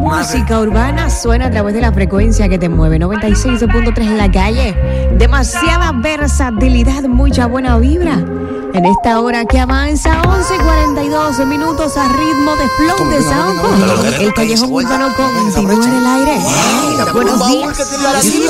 música urbana suena a través de la frecuencia que te mueve. 96.3 en la calle. Demasiada versatilidad, mucha buena vibra. En esta hora que avanza, 11:42 minutos a ritmo de flow de Sampo. El callejón urbano continúa en el aire. Buenos días.